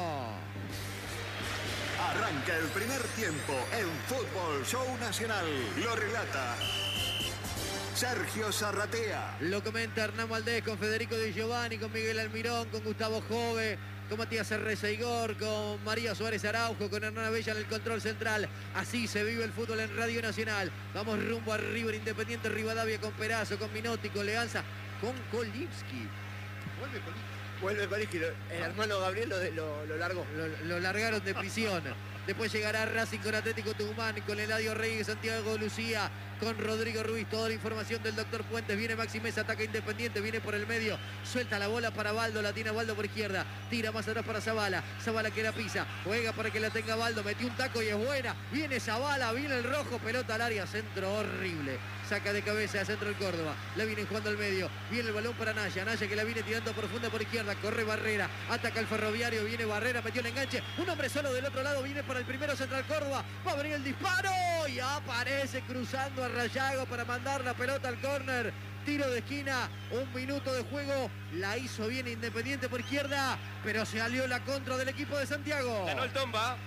Arranca el primer tiempo en Fútbol Show Nacional. Lo relata Sergio Zarratea. Lo comenta Hernán Valdés con Federico Di Giovanni, con Miguel Almirón, con Gustavo Jove, con Matías Arrezaigor, con María Suárez Araujo, con Hernán Abella en el control central. Así se vive el fútbol en Radio Nacional. Vamos rumbo a River Independiente, Rivadavia con Perazo, con Minotti, con Leanza, con Kolivski. Vuelve Kolivski. El hermano Gabriel lo largó. Lo largaron de prisión. Después llegará Racing con Atlético Tucumán, con Eladio Reyes, Santiago Lucía, con Rodrigo Ruiz. Toda la información del doctor Puentes. Viene Maxi Mesa, ataca Independiente, viene por el medio. Suelta la bola para Baldo, la tiene Baldo por izquierda. Tira más atrás para Zavala. Zavala que la pisa. Juega para que la tenga Baldo. Metió un taco y es buena. Viene Zavala, viene el rojo. Pelota al área, centro horrible. saca de cabeza a Central Córdoba, la viene jugando al medio, viene el balón para Naya, Naya que la viene tirando profunda por izquierda, corre Barrera, ataca el Ferroviario, viene Barrera, metió el enganche, un hombre solo del otro lado, viene para el primero Central Córdoba, va a venir el disparo y aparece cruzando a Rayago para mandar la pelota al córner. Tiro de esquina, 1 minuto de juego, la hizo bien Independiente por izquierda, pero se alió la contra del equipo de Santiago. Ganó el Tomba.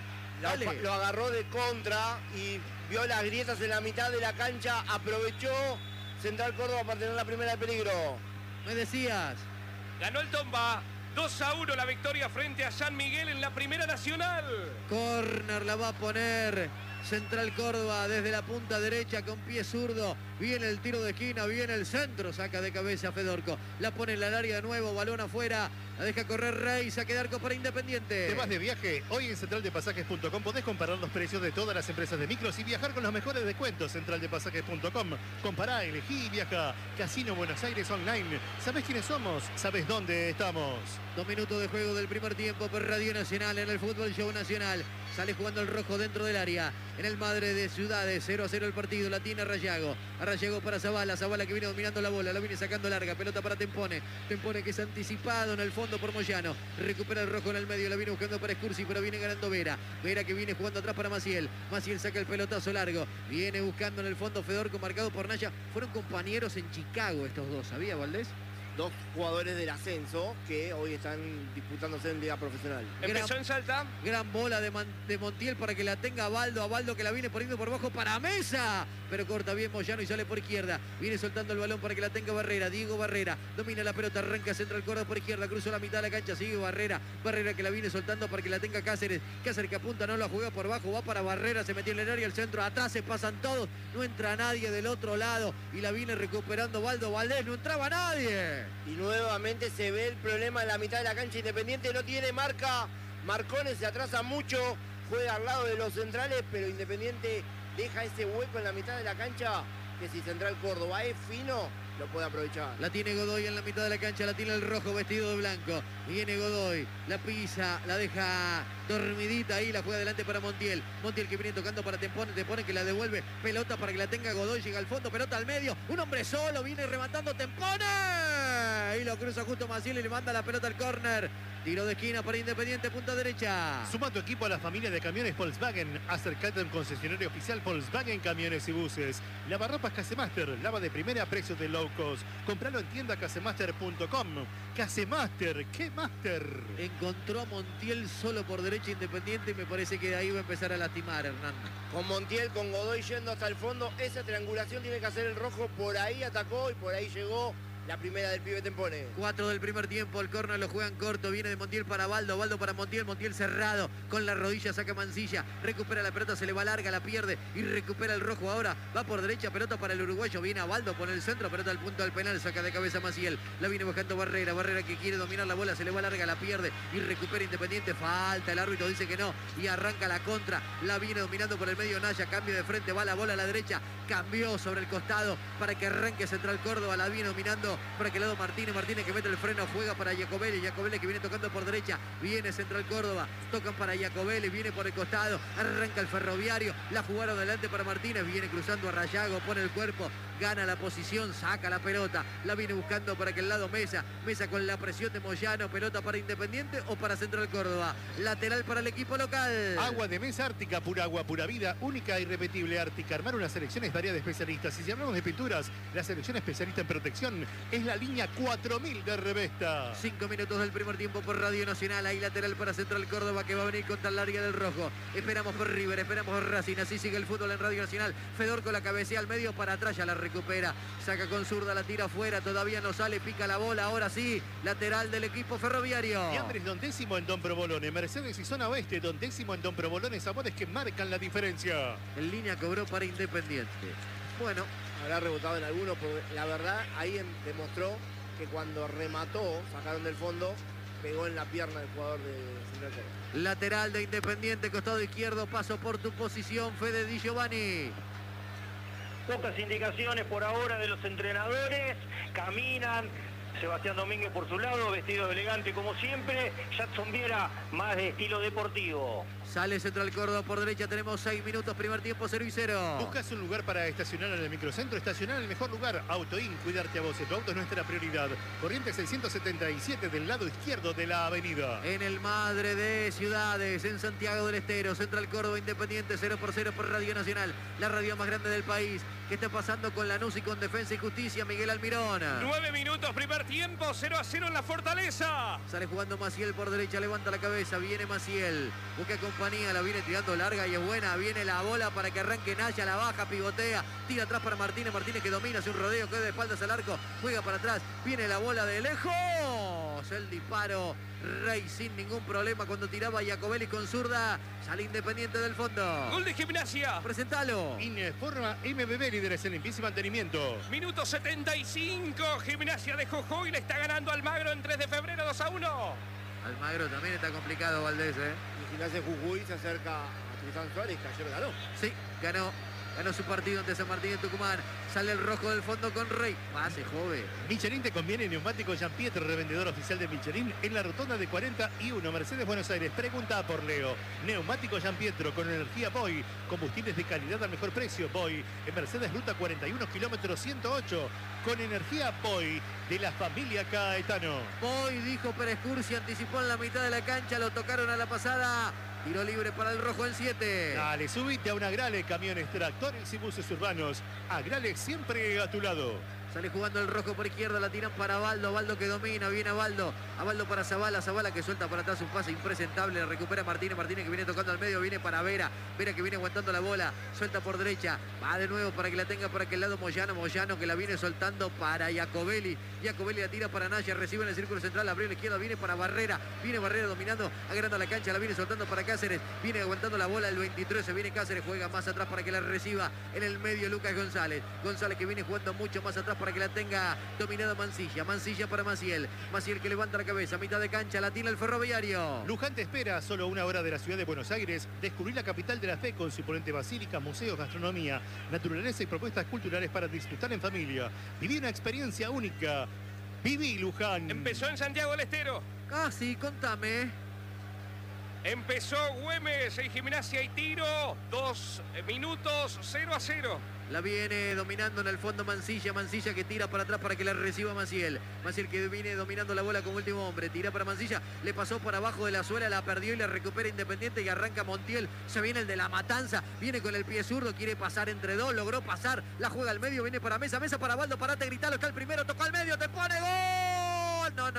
Lo agarró de contra y vio las grietas en la mitad de la cancha, aprovechó Central Córdoba para tener la primera de peligro. Me decías. Ganó el Tomba. 2-1 la victoria frente a San Miguel en la Primera Nacional. Corner la va a poner Central Córdoba desde la punta derecha con pie zurdo. Viene el tiro de esquina, viene el centro, saca de cabeza Fedorco. La pone en el área de nuevo, balón afuera. La deja correr Rey, saque de arco para Independiente. ¿Te vas de viaje? Hoy en centraldepasajes.com podés comparar los precios de todas las empresas de micros y viajar con los mejores descuentos. Centraldepasajes.com. Compará, elegí y viaja. Casino Buenos Aires Online. ¿Sabés quiénes somos? ¿Sabés dónde estamos? 2 minutos de juego del primer tiempo por Radio Nacional en el Fútbol Show Nacional. Sale jugando el rojo dentro del área. En el Madre de Ciudades, 0-0 el partido. La tiene Rayago. A Rayago para Zavala. Zavala que viene dominando la bola. La viene sacando larga. Pelota para Tempone. Tempone que es anticipado en el fondo por Moyano. Recupera el rojo en el medio. La viene buscando para Scursi, pero viene ganando Vera. Vera que viene jugando atrás para Maciel. Maciel saca el pelotazo largo. Viene buscando en el fondo Fedorco, marcado por Naya. Fueron compañeros en Chicago estos dos. ¿Sabía, Valdés? 2 jugadores del ascenso que hoy están disputándose en liga profesional. Empezó en Salta. Gran bola de Montiel para que la tenga a Baldo que la viene poniendo por bajo para Mesa. Pero corta bien Moyano y sale por izquierda. Viene soltando el balón para que la tenga Barrera. Diego Barrera domina la pelota, arranca Central Córdoba por izquierda, cruzó la mitad de la cancha, sigue Barrera. Barrera que la viene soltando para que la tenga Cáceres. Cáceres que apunta, no la juega por bajo, va para Barrera, se metió en el área, el centro, atrás se pasan todos. No entra nadie del otro lado y la viene recuperando Baldo Valdés, no entraba nadie. Y nuevamente se ve el problema en la mitad de la cancha. Independiente no tiene marca. Marcones se atrasa mucho. Juega al lado de los centrales, pero Independiente deja ese hueco en la mitad de la cancha que si Central Córdoba es fino, lo puede aprovechar. La tiene Godoy en la mitad de la cancha, la tiene el rojo vestido de blanco. Viene Godoy, la pisa, la deja dormidita ahí, la juega adelante para Montiel. Montiel que viene tocando para Tempone, Tempone que la devuelve. Pelota para que la tenga Godoy, llega al fondo, pelota al medio. Un hombre solo, viene rematando Tempone. Y lo cruza justo Maciel y le manda la pelota al córner. Tiro de esquina para Independiente, punta derecha. Suma tu equipo a la familia de camiones Volkswagen. Acércate a un concesionario oficial Volkswagen Camiones y Buses. Lavarropas Casemaster, lava de primera a precios de low cost. Compralo en tienda casemaster.com. Casemaster, ¿qué master? Encontró a Montiel solo por derecha Independiente y me parece que ahí va a empezar a lastimar, Hernán. Con Montiel, con Godoy yendo hasta el fondo, esa triangulación tiene que hacer el rojo. Por ahí atacó y por ahí llegó la primera del pibe Tempone. 4 del primer tiempo, el córner lo juegan corto, viene de Montiel para Baldo, Baldo para Montiel, Montiel cerrado, con la rodilla saca Mancilla, recupera la pelota, se le va larga, la pierde y recupera el rojo ahora, va por derecha, pelota para el uruguayo, viene a Baldo por el centro, pelota al punto del penal, saca de cabeza Maciel, la viene buscando Barrera, Barrera que quiere dominar la bola, se le va larga, la pierde y recupera Independiente, falta, el árbitro dice que no y arranca la contra, la viene dominando por el medio Naya, cambio de frente, va la bola a la derecha, cambió sobre el costado para que arranque Central Córdoba, la viene dominando por aquel lado Martínez que mete el freno, juega para Jacobelli que viene tocando por derecha, viene Central Córdoba, tocan para Jacobelli, viene por el costado, arranca el Ferroviario, la jugaron adelante para Martínez, viene cruzando a Rayago, pone el cuerpo, gana la posición, saca la pelota, la viene buscando para aquel lado Mesa con la presión de Moyano, pelota para Independiente o para Central Córdoba, lateral para el equipo local. Agua de Mesa Ártica, pura agua, pura vida, única e irrepetible Ártica. Armar una selección es tarea de especialistas. Y si hablamos de pinturas, la selección especialista en protección es la línea 4000 de Revesta. 5 minutos del primer tiempo por Radio Nacional. Ahí lateral para Central Córdoba que va a venir contra el área del rojo. Esperamos por River, esperamos por Racing. Así sigue el fútbol en Radio Nacional. Fedor con la cabecea al medio para atrás, ya la recupera. Saca con zurda, la tira afuera. Todavía no sale, pica la bola. Ahora sí, lateral del equipo ferroviario. Y Andrés Don Décimo en Don Provolone. Mercedes y Zona Oeste. Don Décimo en Don Provolone. Sabores que marcan la diferencia. En línea cobró para Independiente. Bueno. Habrá rebotado en alguno, porque la verdad ahí demostró que cuando remató, sacaron del fondo, pegó en la pierna del jugador de Central Córdoba. Lateral de Independiente, costado izquierdo, paso por tu posición, Fede Di Giovanni. Pocas indicaciones por ahora de los entrenadores, caminan, Sebastián Domínguez por su lado, vestido elegante como siempre. Jackson Viera, más de estilo deportivo. Sale Central Córdoba por derecha, tenemos 6 minutos, primer tiempo, 0-0. ¿Buscas un lugar para estacionar en el microcentro? Estacionar en el mejor lugar. Autoin, cuidarte a vos. Tu auto es nuestra prioridad. Corriente 677 del lado izquierdo de la avenida. En el Madre de Ciudades, en Santiago del Estero, Central Córdoba Independiente, 0-0 por Radio Nacional, la radio más grande del país. ¿Qué está pasando con Lanús y con Defensa y Justicia? Miguel Almirón. 9 minutos, primer tiempo, 0-0 en la Fortaleza. Sale jugando Maciel por derecha, levanta la cabeza, viene Maciel, busca compañía, la viene tirando larga y es buena, viene la bola para que arranque Naya, la baja, pivotea, tira atrás para Martínez, Martínez que domina, hace un rodeo, queda de espaldas al arco, juega para atrás, viene la bola de lejos, el disparo, Rey sin ningún problema cuando tiraba Jacobelli con zurda, sale Independiente del fondo. Gol de Gimnasia. Presentalo. Informa MBB, líderes en limpieza y mantenimiento. Minuto 75, Gimnasia de Jujuy le está ganando Almagro en 3 de febrero, 2-1. Almagro también está complicado, Valdés, Y Gimnasia de Jujuy se acerca a Tristán Suárez, que ayer ganó. Sí, ganó su partido ante San Martín en Tucumán. Sale el rojo del fondo con Rey. Pase, joven. Michelin te conviene, neumático Jean-Pierre, revendedor oficial de Michelin en la rotonda de 41, Mercedes, Buenos Aires. Pregunta por Leo. Neumático Jean-Pierre con energía Boy. Combustibles de calidad al mejor precio. Boy. En Mercedes, ruta 41, kilómetros 108. Con energía Boy de la familia Caetano. Boy, dijo Pérez Cursi, anticipó en la mitad de la cancha. Lo tocaron a la pasada. Tiro libre para el rojo en 7. Dale, subite a una Agrale, camiones, tractores y buses urbanos. Agrale siempre a tu lado. Sale jugando el rojo por izquierda, la tiran para Baldo, Baldo que domina, viene a Baldo para Zabala, Zabala que suelta para atrás un pase impresentable, recupera Martínez, Martínez que viene tocando al medio, viene para Vera, Vera que viene aguantando la bola, suelta por derecha, va de nuevo para que la tenga por aquel lado Moyano, Moyano que la viene soltando para Jacobelli, Jacobelli la tira para Naya, recibe en el círculo central, abrió la izquierda, viene para Barrera, viene Barrera dominando, agranda la cancha, la viene soltando para Cáceres, viene aguantando la bola el 23, se viene Cáceres, juega más atrás para que la reciba en el medio Lucas González, González que viene jugando mucho más atrás para que la tenga dominado Mancilla, Mancilla para Maciel, Maciel que levanta la cabeza, mitad de cancha, la tiene el Ferroviario. Luján te espera, solo una hora de la ciudad de Buenos Aires, descubrir la capital de la fe con su imponente basílica, museos, gastronomía, naturaleza y propuestas culturales para disfrutar en familia. Viví una experiencia única. Viví Luján. Empezó en Santiago del Estero. Ah, sí, contame. Empezó Güemes en Gimnasia y Tiro, 2 minutos, 0-0. La viene dominando en el fondo Mancilla, Mancilla que tira para atrás para que la reciba Maciel. Maciel que viene dominando la bola como último hombre, tira para Mancilla, le pasó por abajo de la suela, la perdió y la recupera Independiente y arranca Montiel. Se viene el de la Matanza, viene con el pie zurdo, quiere pasar entre dos, logró pasar, la juega al medio, viene para Mesa, Mesa para Baldo, parate, gritalo, está el primero, tocó al medio, te pone gol. No.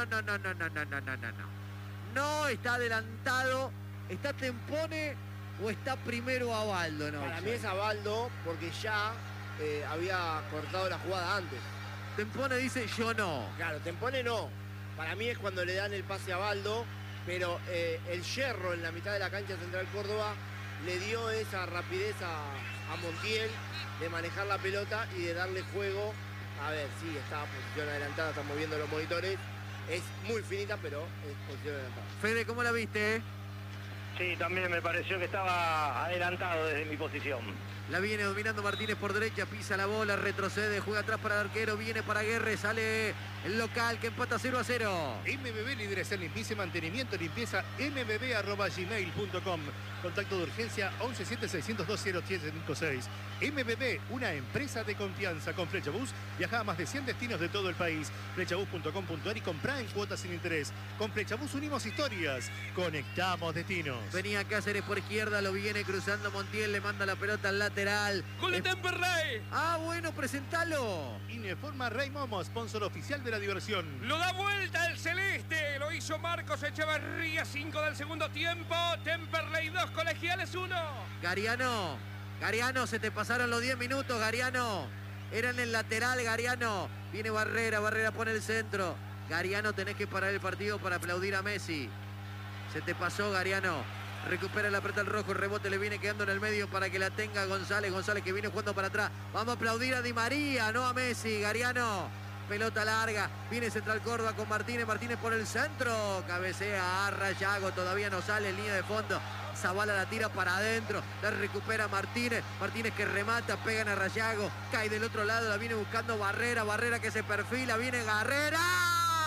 No, está adelantado, está Tempone o está primero a Baldo, ¿no? Para mí es a Baldo porque ya había cortado la jugada antes. Tempone dice yo no. Claro, Tempone no. Para mí es cuando le dan el pase a Baldo, pero el Yerro en la mitad de la cancha Central Córdoba le dio esa rapidez a Montiel de manejar la pelota y de darle juego. A ver, sí, está posición adelantada, estamos viendo los monitores. Es muy finita, pero es posición adelantada. Fede, ¿cómo la viste? Sí, también me pareció que estaba adelantado desde mi posición. La viene dominando Martínez por derecha, pisa la bola, retrocede, juega atrás para el arquero, viene para Guerre, sale el local que empata 0-0. MBB, líderes en limpieza y mantenimiento, limpieza mbb@gmail.com. Contacto de urgencia 1176020356. MBB, una empresa de confianza. Con Flechabús viaja a más de 100 destinos de todo el país. Flechabús.com.ar y comprá en cuotas sin interés. Con Flechabús unimos historias, conectamos destinos. Venía Cáceres por izquierda, lo viene cruzando Montiel, le manda la pelota al lateral. ¡Gol de Temperley! Ah, bueno, presentalo. Informa Rey Momo, sponsor oficial de la diversión. Lo da vuelta el celeste, lo hizo Marcos Echeverría, 5 del segundo tiempo. Temperley 2, Colegiales 1. Gariano, se te pasaron los 10 minutos, Gariano. Era en el lateral, Gariano. Viene Barrera, Barrera pone el centro. Gariano, tenés que parar el partido para aplaudir a Messi. Se te pasó, Gariano. Recupera la pelota el rojo, rebote le viene quedando en el medio para que la tenga González. González que viene jugando para atrás. Vamos a aplaudir a Di María, no a Messi. Gariano, pelota larga. Viene Central Córdoba con Martínez. Martínez por el centro. Cabecea a Rayago, todavía no sale en línea de fondo. Zabala la tira para adentro, la recupera Martínez. Martínez que remata, pegan a Rayago. Cae del otro lado, la viene buscando Barrera. Barrera que se perfila, viene Garrera.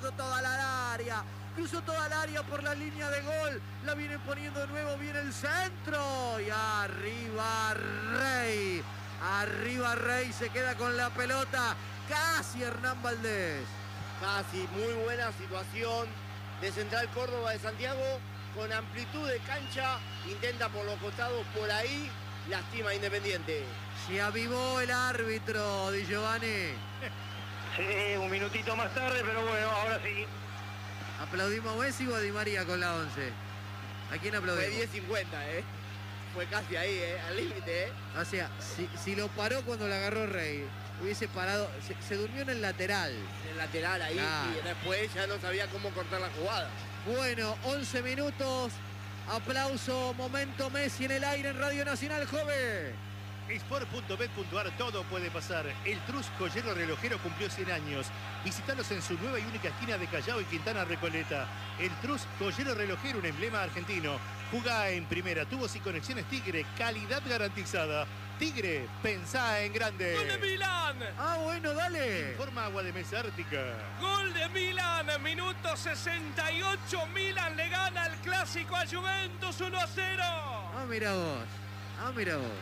cruzó toda la área. Cruzó toda el área por la línea de gol. La vienen poniendo de nuevo. Viene el centro. Y arriba Rey. Arriba Rey se queda con la pelota. Casi Hernán Valdés. Casi, muy buena situación de Central Córdoba de Santiago. Con amplitud de cancha. Intenta por los costados, por ahí. Lastima a Independiente. Se avivó el árbitro, Di Giovanni. Sí, un minutito más tarde, pero bueno, ahora sí. ¿Aplaudimos a Messi o a Di María con la 11? ¿A quién aplaudimos? Fue 10-50, Fue casi ahí, al límite, O sea, si lo paró cuando la agarró Rey, hubiese parado, se durmió en el lateral. En el lateral ahí, Claro. y después ya no sabía cómo cortar la jugada. Bueno, 11 minutos. Aplauso, momento Messi en el aire en Radio Nacional, joven. Sport.bet.ar, todo puede pasar. El Trus Joyero Relojero cumplió 100 años. Visítalos en su nueva y única esquina de Callao y Quintana Recoleta. El Trus Joyero Relojero, un emblema argentino. Jugá en primera, tubos y conexiones Tigre, calidad garantizada. Tigre, pensá en grande. ¡Gol de Milán! Ah, bueno, dale. Informa Agua de Mesa Ártica. ¡Gol de Milán! Minuto 68. Milán le gana el clásico a Juventus 1-0. Ah, mira vos. Ah, mira vos.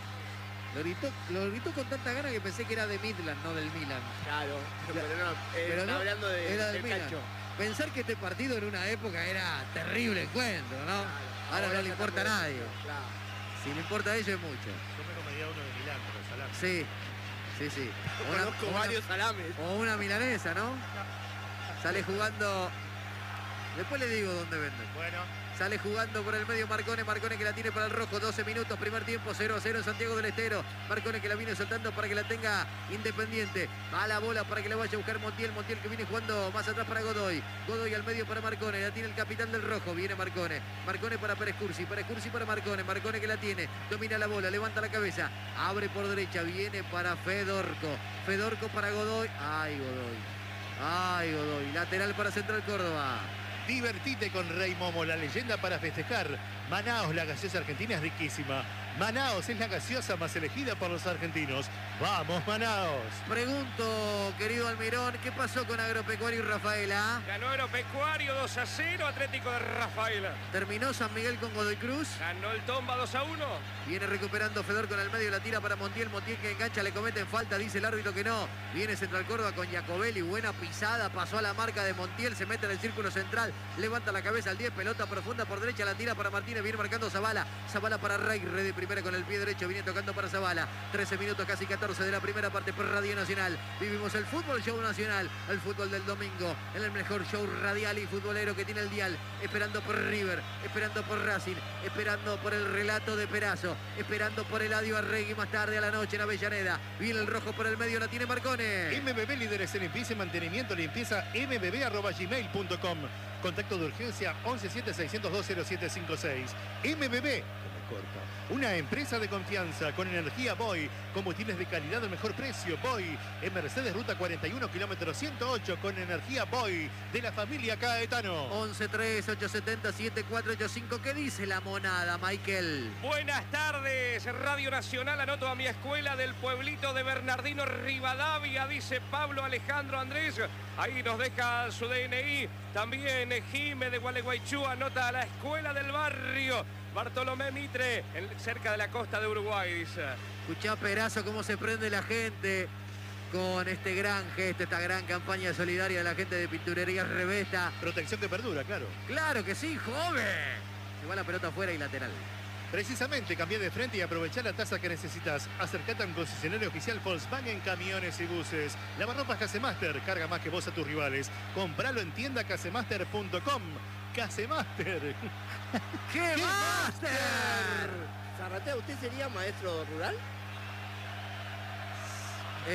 Lo gritó con tanta gana que pensé que era de Midland, no del Milan. Claro, pero no, Pero está no, hablando era del del Milan. Cacho. Pensar que este partido en una época era terrible encuentro, ¿no? Claro, Ahora no ya le importa a está nadie. Claro. Si le importa a ellos es mucho. Yo me comía uno de Milán, pero salame. Sí, sí, sí. Conozco varios salames. O una milanesa, ¿no? Sale jugando. Después le digo dónde venden. Bueno. Sale jugando por el medio Marcone que la tiene para el rojo, 12 minutos, primer tiempo, 0-0 en Santiago del Estero. Marcone que la viene soltando para que la tenga Independiente. Va la bola para que la vaya a buscar Montiel que viene jugando más atrás para Godoy. Godoy al medio para Marcone, la tiene el capitán del rojo, viene Marcone para Pérez Cursi para Marcone que la tiene, domina la bola, levanta la cabeza, abre por derecha, viene para Fedorco para Godoy. Ay, Godoy, lateral para Central Córdoba. Divertite con Rey Momo, la leyenda para festejar. Manaos, la gaseosa argentina es riquísima. Manaos es la gaseosa más elegida por los argentinos. ¡Vamos, Manaos! Pregunto, querido Almirón, ¿qué pasó con Agropecuario y Rafaela? Ganó Agropecuario 2-0, Atlético de Rafaela. ¿Terminó San Miguel con Godoy Cruz? Ganó el Tomba 2-1. Viene recuperando Fedor con el medio, la tira para Montiel que engancha, le cometen falta, dice el árbitro que no. Viene Central Córdoba con Jacobelli, buena pisada, pasó a la marca de Montiel, se mete en el círculo central, levanta la cabeza al 10, pelota profunda por derecha, la tira para Martínez, viene marcando Zavala para Rey, de primera con el pie derecho, viene tocando para Zavala. 13 minutos, casi 14 de la primera parte por Radio Nacional. Vivimos el fútbol show nacional, el fútbol del domingo, en el mejor show radial y futbolero que tiene el dial, esperando por River, esperando por Racing, esperando por el relato de Perazo, esperando por Eladio Arregui más tarde a la noche en Avellaneda. Viene el rojo por el medio, la tiene Marcone. MBB, líderes en limpieza y mantenimiento, limpieza mbb@gmail.com. Contacto de urgencia 117-602-0756. MBB, corta. Una empresa de confianza con energía Boy, combustibles de calidad al mejor precio. Boy, en Mercedes Ruta 41, kilómetro 108, con energía Boy, de la familia Caetano. 11-3-870-7485. ¿Qué dice la monada, Michael? Buenas tardes, Radio Nacional. Anoto a mi escuela del pueblito de Bernardino Rivadavia, dice Pablo Alejandro Andrés. Ahí nos deja su DNI. También Jime de Gualeguaychú anota a la escuela del barrio Bartolomé Mitre, cerca de la costa de Uruguay, dice. Escuchá, Perazo, cómo se prende la gente con este gran gesto, esta gran campaña solidaria de la gente de Pinturerías Revesta. Protección que perdura, claro. ¡Claro que sí, joven! Se va la pelota afuera y lateral. Precisamente, cambié de frente y aprovechá la tasa que necesitas. Acercate a un concesionario oficial Volkswagen Camiones y Buses. Lavarropas Casemaster, carga más que vos a tus rivales. Compralo en tiendacasemaster.com. Casemaster. ¡Qué máster! Zarratea, ¿usted sería maestro rural? Yo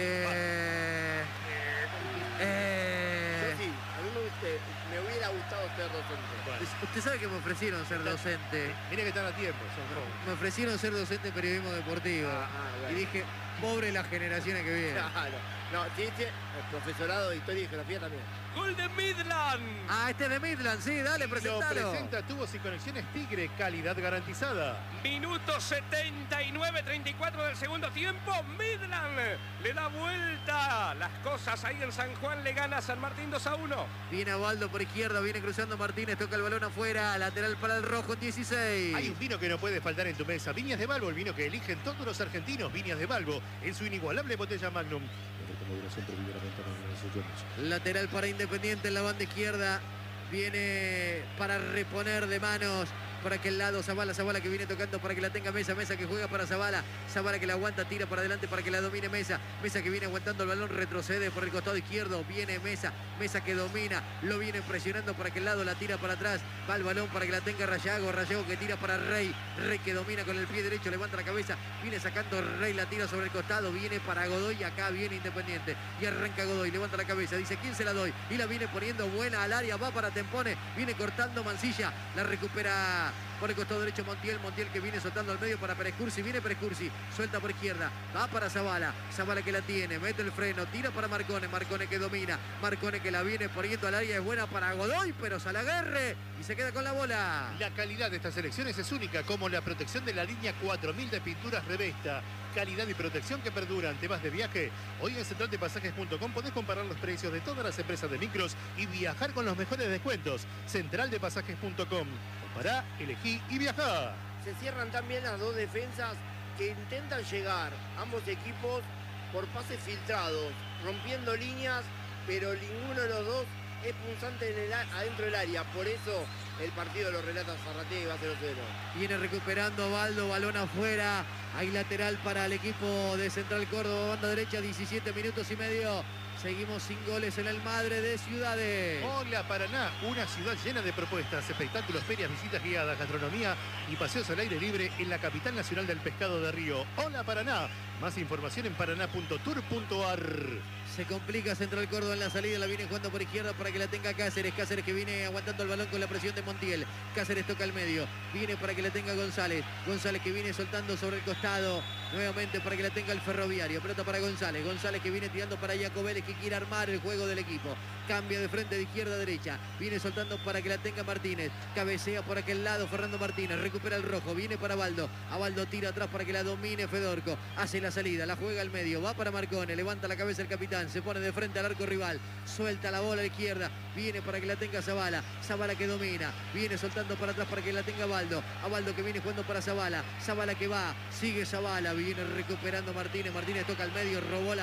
sí, a mí me hubiera gustado ser docente. Bueno. Usted sabe que me ofrecieron ser docente. Mira que están a tiempo, son jóvenes. Me ofrecieron ser docente de periodismo deportivo. Bueno. Y dije, pobre las generaciones que vienen. Claro. No, sí, el profesorado de Historia y Geografía también. Gol de Midland. Este es de Midland, sí, dale, Lo presentalo. presenta Tubos y Conexiones Tigre, calidad garantizada. Minuto 79-34 del segundo tiempo. Midland le da vuelta. Las cosas ahí en San Juan, le gana a San Martín 2-1. Viene Waldo por izquierda, viene cruzando Martínez, toca el balón afuera, lateral para el rojo, 16. Hay un vino que no puede faltar en tu mesa. Viñas de Balbo, el vino que eligen todos los argentinos. Viñas de Balbo, en su inigualable botella Magnum. Lateral para Independiente en la banda izquierda. Viene para reponer de manos por aquel lado Zabala que viene tocando para que la tenga Mesa que juega para Zabala que la aguanta, tira para adelante para que la domine Mesa que viene aguantando el balón, retrocede por el costado izquierdo, viene Mesa que domina, lo viene presionando por aquel lado, la tira para atrás, va el balón para que la tenga Rayago que tira para Rey que domina con el pie derecho, levanta la cabeza, viene sacando Rey, la tira sobre el costado, viene para Godoy, acá viene Independiente y arranca Godoy, levanta la cabeza, dice ¿quién se la doy? Y la viene poniendo buena al área, va para Tempone, viene cortando Mansilla, la recupera por el costado derecho Montiel que viene soltando al medio para Perescursi, viene Perescursi, suelta por izquierda, va para Zabala que la tiene, mete el freno, tira para Marcone que domina, Marcone que la viene poniendo al área, es buena para Godoy, pero Salaguerre y se queda con la bola. La calidad de estas elecciones es única, como la protección de la línea 4000 de pinturas Revesta. Calidad y protección que perduran. ¿Te vas de viaje? Hoy en centraldepasajes.com podés comparar los precios de todas las empresas de micros y viajar con los mejores descuentos. Centraldepasajes.com. Compará, elegí y viajá. Se cierran también las dos defensas que intentan llegar ambos equipos por pases filtrados, rompiendo líneas, pero ninguno de los dos es punzante adentro del área. Por eso el partido lo relata Zarratea y va 0-0. Viene recuperando Baldo, balón afuera. Hay lateral para el equipo de Central Córdoba, banda derecha, 17 minutos y medio. Seguimos sin goles en el Madre de Ciudades. Hola Paraná, una ciudad llena de propuestas, espectáculos, ferias, visitas guiadas, gastronomía y paseos al aire libre en la capital nacional del pescado de Río. Hola Paraná, más información en paraná.tour.ar. Se complica Central Córdoba en la salida, la viene jugando por izquierda para que la tenga Cáceres que viene aguantando el balón con la presión de Montiel. Cáceres toca el medio, viene para que la tenga González que viene soltando sobre el costado, nuevamente para que la tenga el Ferroviario, pelota para González que viene tirando para Jacobelli, que quiere armar el juego del equipo, cambia de frente de izquierda a derecha, viene soltando para que la tenga Martínez, cabecea por aquel lado Fernando Martínez, recupera el rojo, viene para Baldo, a Baldo tira atrás para que la domine Fedorco, hace la salida, la juega al medio, va para Marcone, levanta la cabeza el capitán, se pone de frente al arco rival, suelta la bola a la izquierda, viene para que la tenga Zabala que domina, viene soltando para atrás para que la tenga Baldo, a Baldo que viene jugando para Zabala que va, sigue Zabala, viene recuperando Martínez toca al medio, robó la